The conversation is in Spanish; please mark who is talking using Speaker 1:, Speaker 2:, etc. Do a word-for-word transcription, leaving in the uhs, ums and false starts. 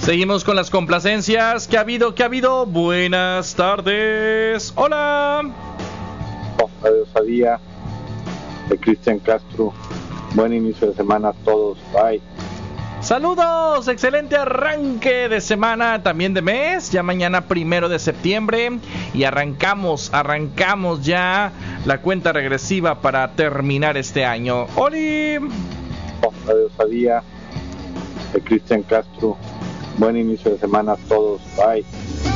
Speaker 1: Seguimos con las complacencias. ¿Qué ha habido? ¿Qué ha habido? Buenas tardes. Hola.
Speaker 2: Adiós a día de Cristian Castro. Buen inicio de semana a todos. Bye.
Speaker 1: Saludos, excelente arranque de semana, también de mes, ya mañana primero de septiembre y arrancamos, arrancamos ya la cuenta regresiva para terminar este año. ¡Oli!
Speaker 2: Adiós a día de Cristian Castro. Buen inicio de semana a todos. Bye.